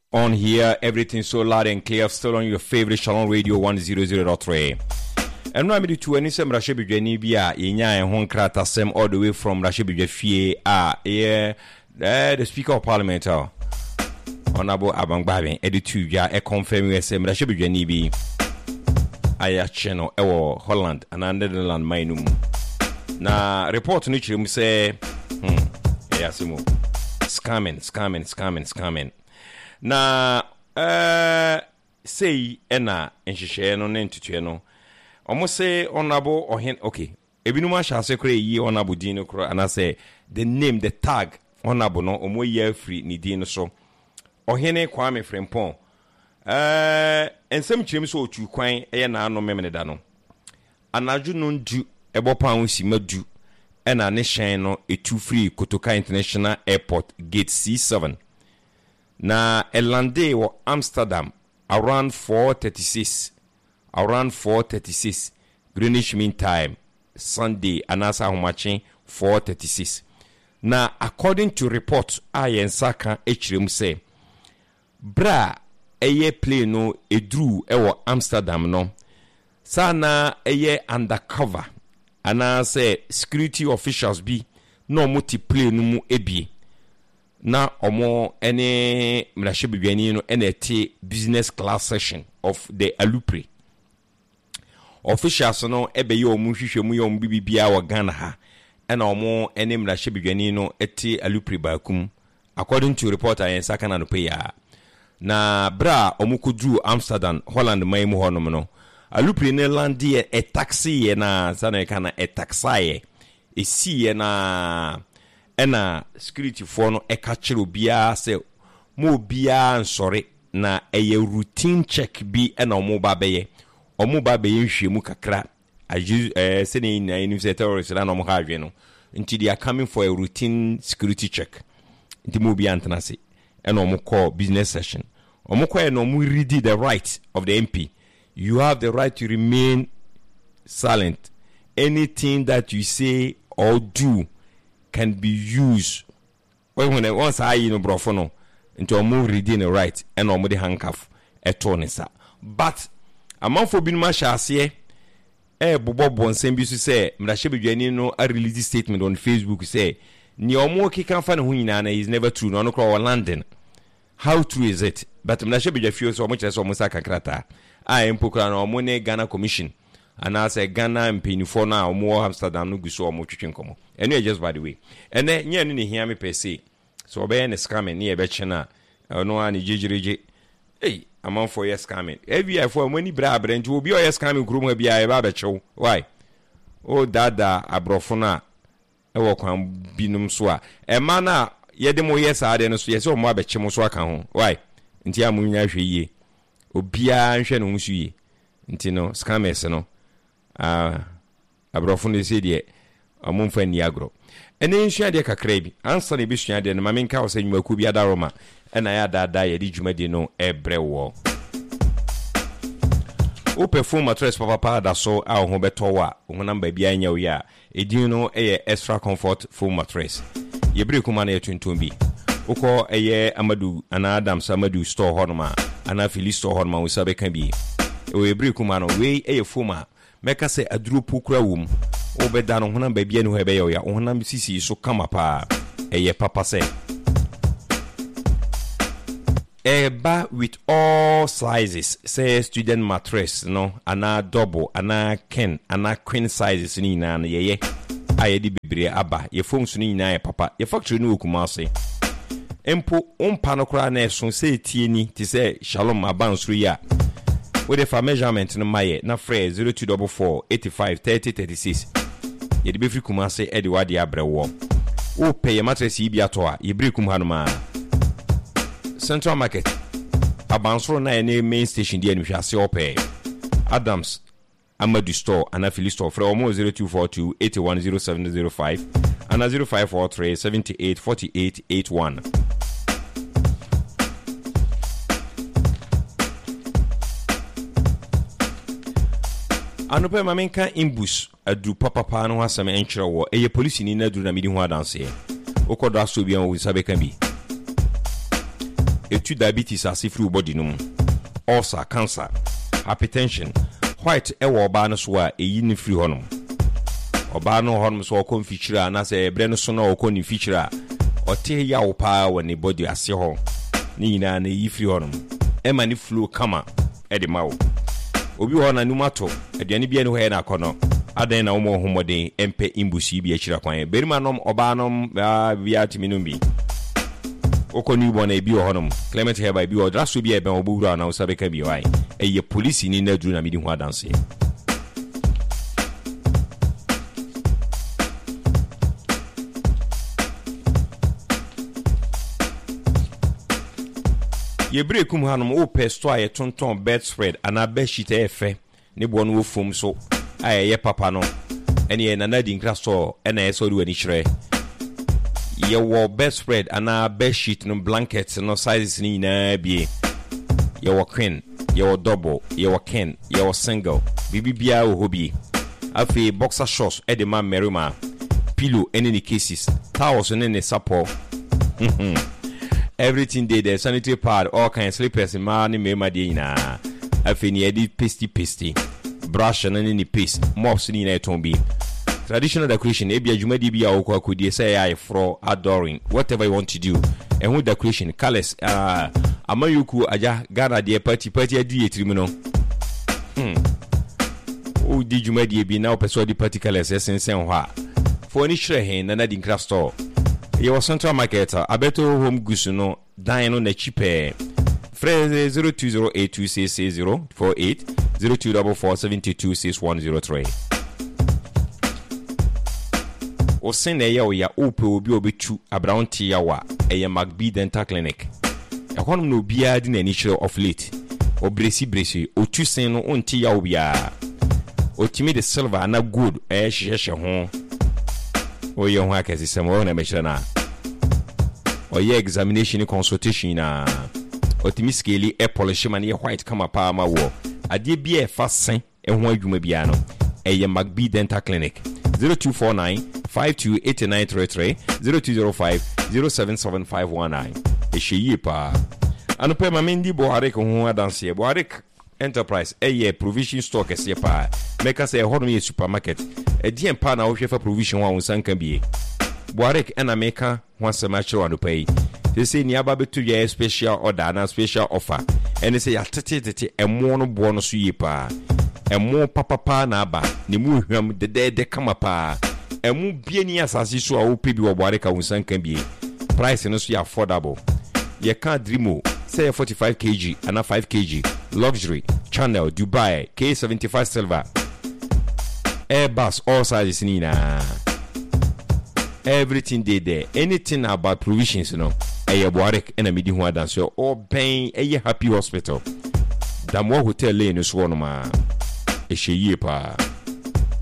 On here, everything so loud and clear, still on your favorite Shalom Radio 100.3. And I'm to any some Rashebi Genibia, Inya and Honkrata Sem all the way from Rashebi Fie, the Speaker of Parliament, Honorable Abang Babin, Edituja, a confirming SM Rashebi Genibi, Aya Channel, Holland, and Netherlands, Mainum. Na report nichi say, Yasimu, scamming. Na say ena enhihye no ne ntutue no omo say honorable ohen okay ebinuma sha se kure yi honorable din no kuro ana say the name the tag honorable no omo ye free ni din no so ohene Kwame Frimpong ensem chirem so otu kwan eye na ano memene da no anaju no ndu ebopa ansi madu ena ne hyen no etu free Kotoka International Airport gate C7 na elande wo Amsterdam around 4:36 Greenwich Mean Time Sunday anasa homache 4:36 na according to report ayensaka echirem say bra eye plane no edru ewo Amsterdam no sana eye undercover ana say security officials bi no multi plane no mu ebie na omo ene mrashebidwani no enete business class section of the Alupre officials no ebeye omu hwehwemu ye omu bibia wa Ghana ha ena omo ene mrashebidwani no ete Alupre bakum according to reporter yensaka na no pe ya na bra omu kudru Amsterdam Holland maimu honom no Alupre ne landi e taxi ye na sana kana e taxi e si ye na ena security for no ekachiro bia se mo bia nsore na eye routine check bi ena omo ba beye nhwemu kakra se ne na inu se terrorist na no ha adwe no nti they are coming for a routine security check nti mo bia antanase ena omo call business session omo call ena omo read the right of the MP. You have the right to remain silent. Anything that you say or do can be used. When once I brofono into a move reading the right and almost the handcuff etonisa. But among for being mashasiye, Bobo Bonsembi say, Mrashebi Janino a release statement on Facebook say, ni omo kikan fan hunina is never true. No no London. How true is it? But Mrashebi Jafio so much as almost kakrata. I am pokra no money Ghana Commission. And I say Ghana mpinifo na omo Amsterdam no guso omo twetwenkomo. Eno just by the way. Ene nya ni hia me pese. So be na scamming na e be chena. No ani jejereje. Hey, among for yes scamming. Every for money bra branch will be your scamming group bia e ba be chew. Why? Oh dada abrofo na e wo kwan binum so a. E ma na ye de mo yes ade no so ye se omo abeche mo so aka ho. Why? Nti amunya hwe yie. Obia nhwe no nsu yie. Nti no scammers no abrofo ne se de amomfa ni agro ene nsu de kakra bi ansa ne besua de no mamenka wo sanyu aku bi adaroma ena ya dada ye di dwumade no ebrewo o perfume mattress papa da so a ho beto wa ho namba bia nya wo ya edin no eye extra comfort foam mattress ye bre kuma na yetuntum bi ukọ eye Amadu ana Adams Amadu store honoma ana Philly store honoma wo sabe kan bi o ye bre kuma no we eye foam a meka se aduru pokura wom obeda no honam ba bia no hebe ya honam sisi so kama pa eye papa se eba with all sizes say student mattress no ana double ana ken ana queen sizes ni na ye aye di bebre aba ye foam so ni na ye papa ye factory no Kumase empo umpa no kra na so se tie ni ti se Shalom abansuru ya with the measurement no maye na free 0244 85 30 36 ye de be free Kumase e de wade abrewo o pay mattress yi bi ato a ye bre kum hanoma Central Market abansoro na ne main station dia nhwase opay Adams Amadu store and Philly store for almost 0242 810705 and 0543 784881. Anope mamenka imbus adu papa no asem enkyere wo eye police ni na adu na medi ho adanse okodo aso bia wo sabe kan bi etu diabetes asifiri body no ulcer cancer hypertension white ewo oba no so a eyi ni free honom oba no honom so okon feature na se ebre no so na okon ni feature ote ya opa woni body ase ho ni nyina na eyi free honom ema ni flow kama e de mawo obi ho na numato aduane bia ni ho ya na akono adan na wo homoden empe imbusi bi akira kwan berima nom oba nom bia timinum bi okoni bona ebi ho honom Clement Heba bi o draso bi ebe obura na usabeka bi wai eye police ni na duru na midi ho adanse ye brekum hanom o pesto aye tonton bedspread ana bedsheet efe ne bo no fom so aye papa no ene na na di nkra so ena eso ru ani hire ye wo bedspread ana bedsheet no blanket no sizes ni na bie ye wo queen ye wo double ye wo king ye wo single bibia o hobi afi boxer shorts e de ma merima pillow any the cases towels and any support everything there sanitary pad all kinds slippers man me ma dey na afi ni edit pasty brush and any paste mops ni na eton bi traditional decoration e bia jumadi bia wo akodi say ya fro adoring whatever you want to do and with decoration colors amayuku aja Ghana de party adi etrimu no o di jumadi bi na opeso di party colors sensen ho a for ni hire hen na di craft store ye was central market abeto home goods no dan no na cheaper Friends 0208266048 0244726103 o sene ya o ya ope obi obetu abraunti ya wa eye Magbi Dental Clinic e honum no bia di na ni hire of late o bresi o tu sen no onti ya obia o timi de silver na good hye ho o ye ho akesi semo na mehire na o ye examination consultation na o timi scale e polish man ye white kama pa ma wo ade bia e fa sen e ho adwuma bia no eye Magbi Dental Clinic 0249528933 0205077519 ehye pa anope mamendi Boharek ho adanse Boharek Enterprise eye provision store kese pa meka say hono ye supermarket e dien pa na wo hwefa provision wa wonsanka bie Boharek ena meka ho asemacho anope they say ni aba betu ye special order na special offer and say ya tete emo no bo no so ye pa emo papa na aba ni mu hwam de kama pa emu bie ni asase so a wo pebi wo Boharek wonsanka bie price no so ya affordable ye can dreamo say 45 kg and 5 kg luxury Channel Dubai K75 silver Airbus all sizes nina everything there anything about provisions you know eye Boharek ena medi ho adanse o ben eye Happy Hospital Damwo Hotel lane so no ma ehye pa